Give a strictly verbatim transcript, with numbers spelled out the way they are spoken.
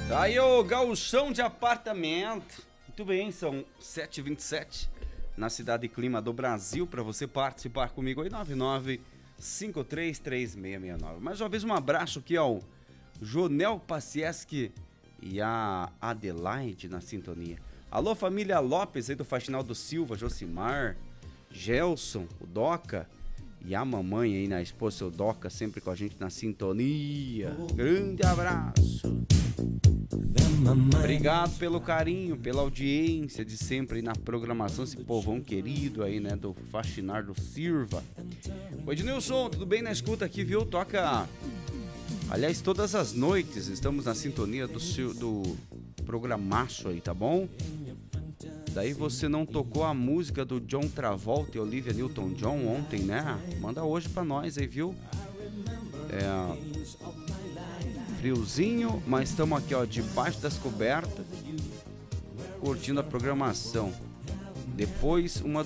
Tá aí o gauchão de apartamento. Muito bem, são sete e vinte e sete na cidade Clima do Brasil. Para você participar comigo aí, nove nove cinco três três seis seis nove. Mais uma vez um abraço aqui ao Jonel Pacieski e a Adelaide na sintonia. Alô, família Lopes aí do Faxinal do Silva, Josimar, Gelson, o Doca e a mamãe aí na esposa, o Doca, sempre com a gente na sintonia. Grande abraço. Obrigado pelo carinho, pela audiência de sempre aí na programação, esse povão querido aí, né, do Faxinar do Silva. Oi, Ednilson, tudo bem na escuta aqui, viu? Toca, aliás, todas as noites estamos na sintonia do, do programaço aí, tá bom? Daí você não tocou a música do John Travolta e Olivia Newton-John ontem, né? Manda hoje pra nós aí, viu? É... friozinho, mas estamos aqui, ó, debaixo das cobertas, curtindo a programação. Depois, uma